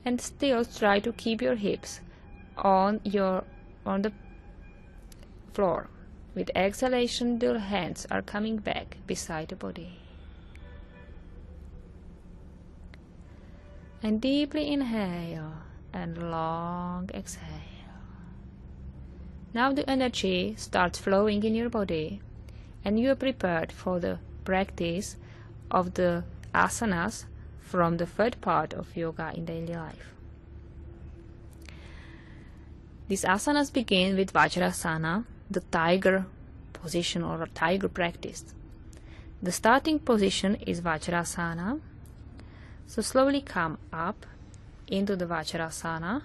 and still try to keep your hips on the floor. With exhalation, the hands are coming back beside the body. And deeply inhale and long exhale. Now the energy starts flowing in your body, and you are prepared for the practice of the asanas from the third part of yoga in daily life. These asanas begin with Vajrasana, the tiger position or tiger practice. The starting position is Vajrasana. So slowly come up into the Vajrasana.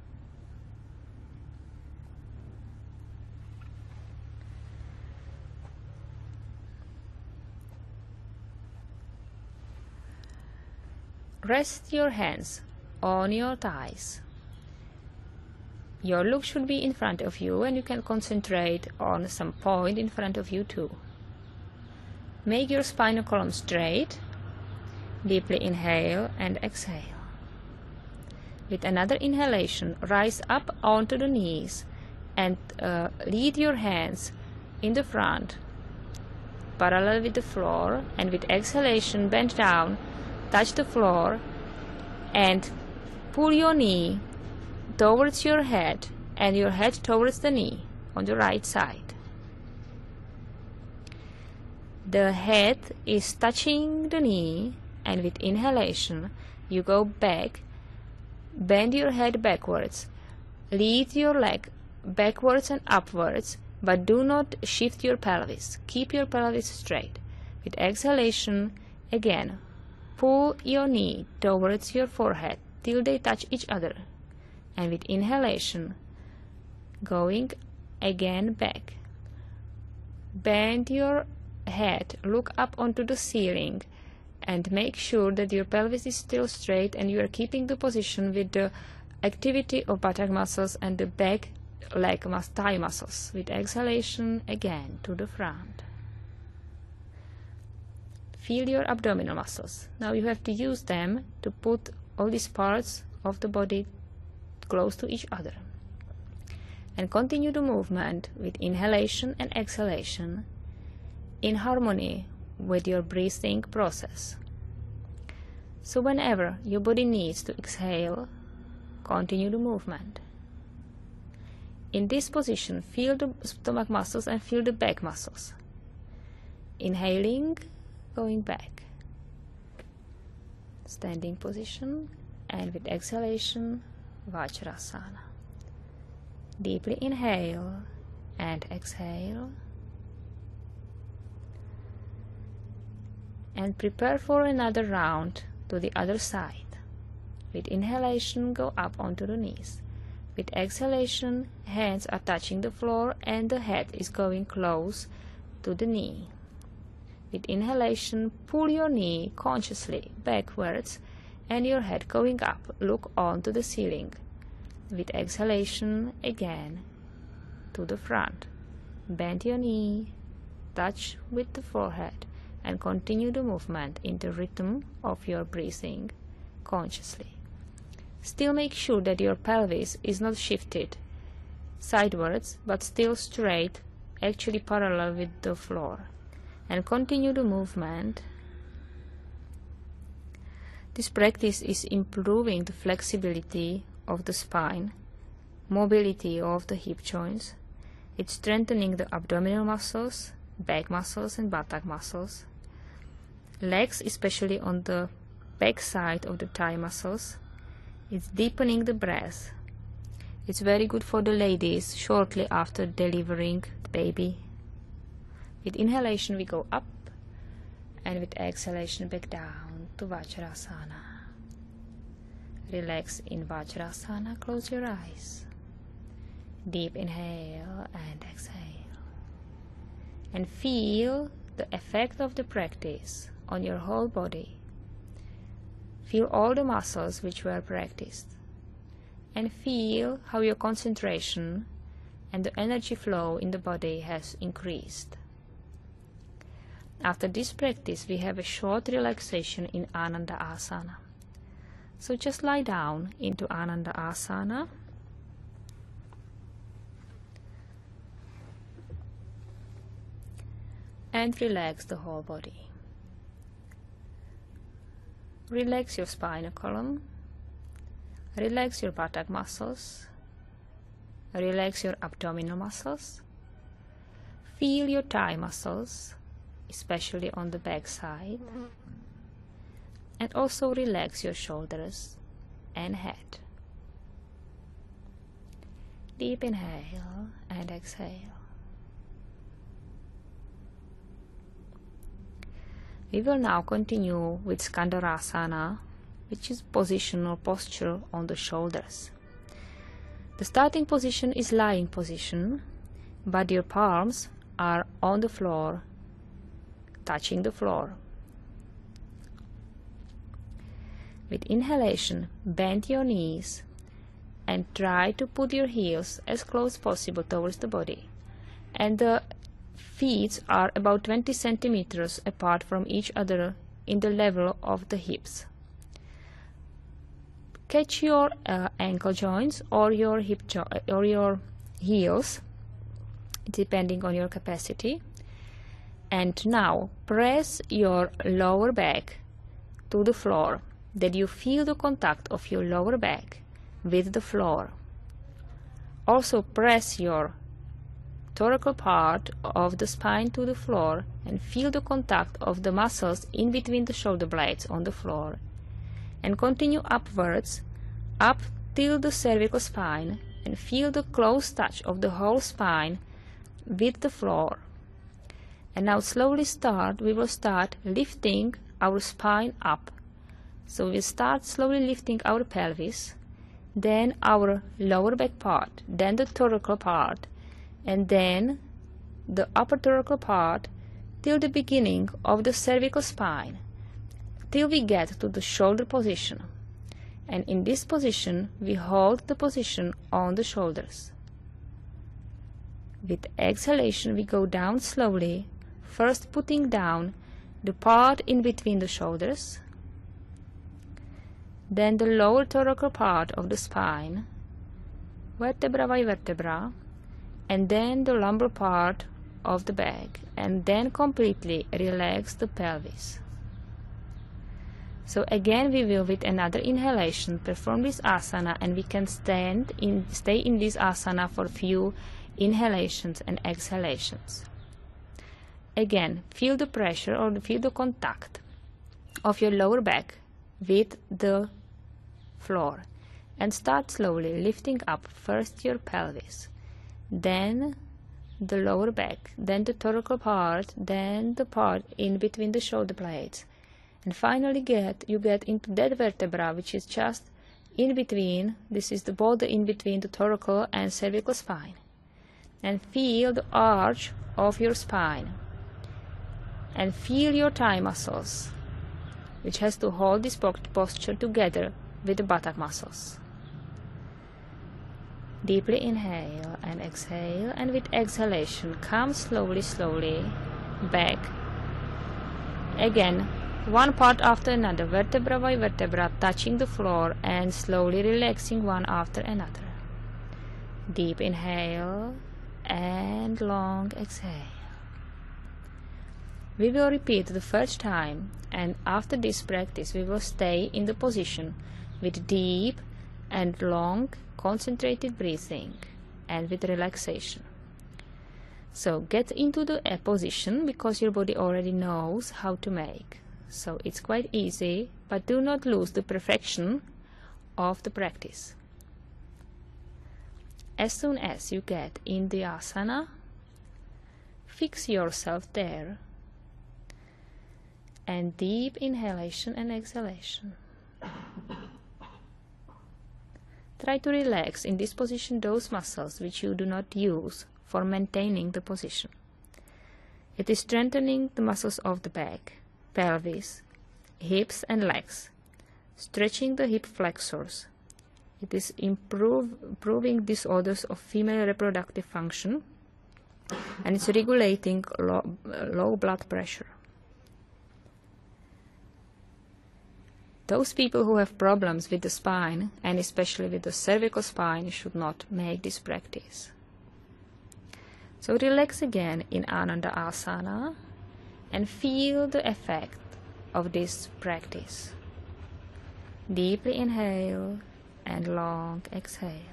Rest your hands on your thighs. Your look should be in front of you, and you can concentrate on some point in front of you too. Make your spinal column straight. Deeply inhale and exhale. With another inhalation, rise up onto the knees and lead your hands in the front, parallel with the floor, and with exhalation, bend down, touch the floor, and pull your knee towards your head and your head towards the knee on the right side. The head is touching the knee, and with inhalation, you go back, bend your head backwards, lead your leg backwards and upwards, but do not shift your pelvis. Keep your pelvis straight. With exhalation, again, pull your knee towards your forehead till they touch each other. And with inhalation, going again back. Bend your head, look up onto the ceiling, and make sure that your pelvis is still straight and you are keeping the position with the activity of buttock muscles and the back leg thigh muscles. With exhalation, again to the front. Feel your abdominal muscles. Now you have to use them to put all these parts of the body close to each other. And continue the movement with inhalation and exhalation in harmony with your breathing process. So whenever your body needs to exhale, continue the movement. In this position, feel the stomach muscles and feel the back muscles. Inhaling, going back. Standing position, and with exhalation, Vajrasana. Deeply inhale and exhale. And prepare for another round to the other side. With inhalation, go up onto the knees. With exhalation, hands are touching the floor and the head is going close to the knee. With inhalation, pull your knee consciously backwards and your head going up. Look onto the ceiling. With exhalation, again to the front. Bend your knee, touch with the forehead, and continue the movement in the rhythm of your breathing consciously. Still make sure that your pelvis is not shifted sidewards, but still straight, actually parallel with the floor. And continue the movement. This practice is improving the flexibility of the spine, mobility of the hip joints. It's strengthening the abdominal muscles, back muscles and buttock muscles. Legs, especially on the back side of the thigh muscles. It's deepening the breath. It's very good for the ladies shortly after delivering the baby. With inhalation we go up, and with exhalation back down to Vajrasana. Relax in Vajrasana, close your eyes. Deep inhale and exhale. And feel the effect of the practice on your whole body. Feel all the muscles which were practiced, and feel how your concentration and the energy flow in the body has increased. After this practice, we have a short relaxation in Ananda Asana. So just lie down into Ananda Asana. And relax the whole body. Relax your spinal column. Relax your buttock muscles. Relax your abdominal muscles. Feel your thigh muscles, especially on the back side. And also relax your shoulders and head. Deep inhale and exhale. We will now continue with Skandharasana, which is positional posture on the shoulders. The starting position is lying position, but your palms are on the floor, touching the floor. With inhalation, bend your knees and try to put your heels as close as possible towards the body. And the feet are about 20 centimeters apart from each other in the level of the hips. Catch your ankle joints or your or your heels, depending on your capacity. And now press your lower back to the floor, that you feel the contact of your lower back with the floor. Also press your thoracic part of the spine to the floor and feel the contact of the muscles in between the shoulder blades on the floor. And continue upwards, up till the cervical spine, and feel the close touch of the whole spine with the floor. And now slowly we will start lifting our spine up. So we start slowly lifting our pelvis, then our lower back part, then the thoracic part, and then the upper thoracic part till the beginning of the cervical spine, till we get to the shoulder position. And in this position, we hold the position on the shoulders. With exhalation, we go down slowly, first putting down the part in between the shoulders, then the lower thoracic part of the spine, vertebra by vertebra, and then the lumbar part of the back, and then completely relax the pelvis. So again we will, with another inhalation, perform this asana, and we can stay in this asana for few inhalations and exhalations. Again, feel the pressure or feel the contact of your lower back with the floor, and start slowly lifting up first your pelvis, then the lower back, then the thoracic part, then the part in between the shoulder blades, and finally you get into that vertebra which is just in between. This is the border in between the thoracic and cervical spine, and feel the arch of your spine, and feel your thigh muscles, which has to hold this posture together with the buttock muscles. Deeply inhale and exhale, and with exhalation come slowly back. Again, one part after another, vertebra by vertebra, touching the floor and slowly relaxing one after another. Deep inhale and long exhale. We will repeat the first time, and after this practice we will stay in the position with deep and long concentrated breathing and with relaxation. So get into the position, because your body already knows how to make. So it's quite easy, but do not lose the perfection of the practice. As soon as you get in the asana, fix yourself there, and deep inhalation and exhalation. Try to relax in this position those muscles which you do not use for maintaining the position. It is strengthening the muscles of the back, pelvis, hips and legs, stretching the hip flexors. It is improving disorders of female reproductive function, and it's regulating low blood pressure. Those people who have problems with the spine, and especially with the cervical spine, should not make this practice. So relax again in Ananda Asana and feel the effect of this practice. Deeply inhale and long exhale.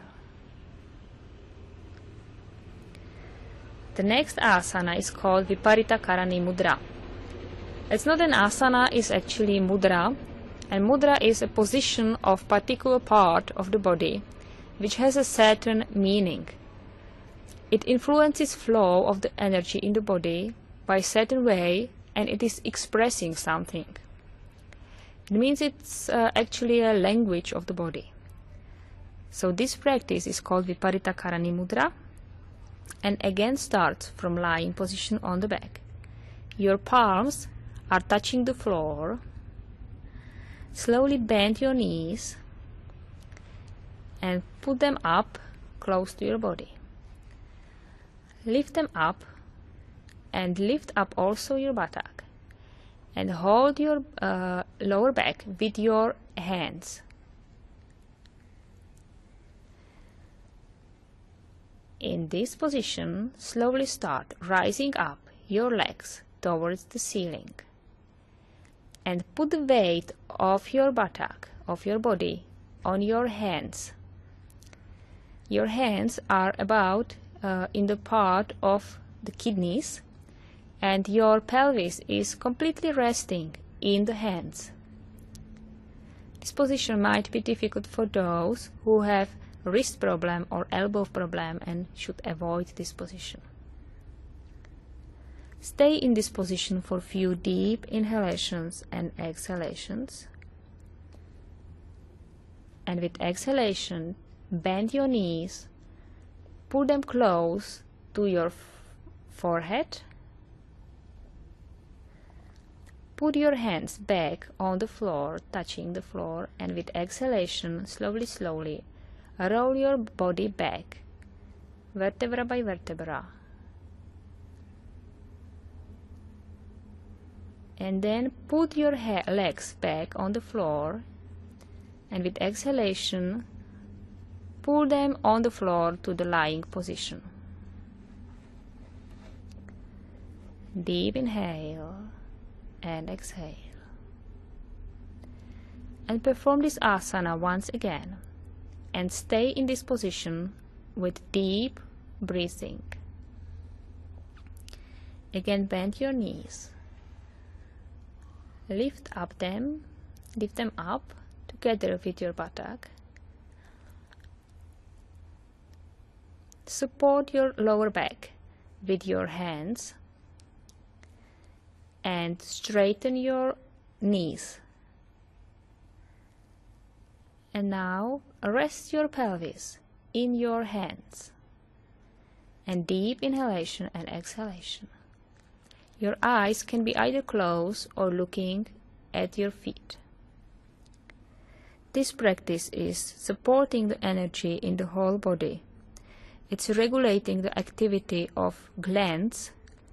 The next asana is called Viparita Karani Mudra. It's not an asana, it's actually mudra, and mudra is a position of particular part of the body which has a certain meaning. It influences flow of the energy in the body by a certain way, and it is expressing something. It means it's actually a language of the body. So this practice is called Viparita Karani Mudra, and again starts from lying position on the back. Your palms are touching the floor. Slowly bend your knees and put them up close to your body. Lift them up and lift up also your buttock, and hold your lower back with your hands. In this position, slowly start rising up your legs towards the ceiling, and put the weight of your buttock, of your body, on your hands. Your hands are about in the part of the kidneys, and your pelvis is completely resting in the hands. This position might be difficult for those who have wrist problem or elbow problem and should avoid this position. Stay in this position for few deep inhalations and exhalations. And with exhalation, bend your knees, pull them close to your forehead. Put your hands back on the floor, touching the floor, and with exhalation, slowly, roll your body back, vertebra by vertebra. And then put your legs back on the floor, and with exhalation, pull them on the floor to the lying position. Deep inhale and exhale. And perform this asana once again, and stay in this position with deep breathing. Again, bend your knees. Lift them up together with your buttock. Support your lower back with your hands and straighten your knees. And now rest your pelvis in your hands, and deep inhalation and exhalation. Your eyes can be either closed or looking at your feet. This practice is supporting the energy in the whole body. It's regulating the activity of glands,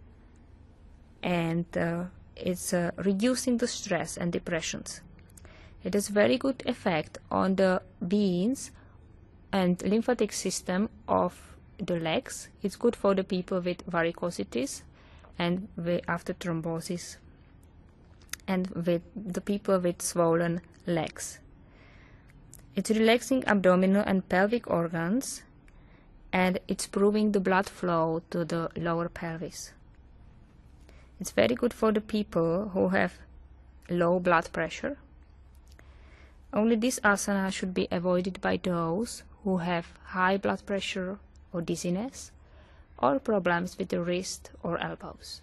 and it's reducing the stress and depressions. It has very good effect on the veins and lymphatic system of the legs. It's good for the people with varicosities and after thrombosis, and with the people with swollen legs. It's relaxing abdominal and pelvic organs, and it's improving the blood flow to the lower pelvis. It's very good for the people who have low blood pressure. Only this asana should be avoided by those who have high blood pressure or dizziness, or problems with the wrist or elbows.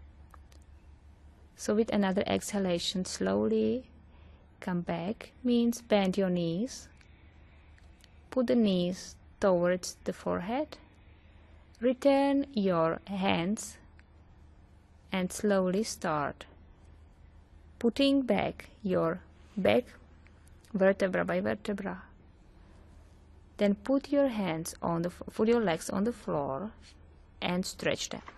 So with another exhalation, slowly come back, means bend your knees, put the knees towards the forehead, return your hands, and slowly start putting back your back vertebra by vertebra. Then put your legs on the floor and stretch them.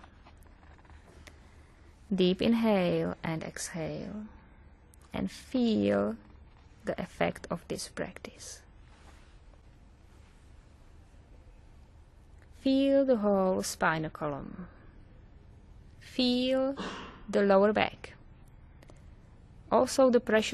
Deep inhale and exhale, and feel the effect of this practice. Feel the whole spinal column. Feel the lower back. Also the pressure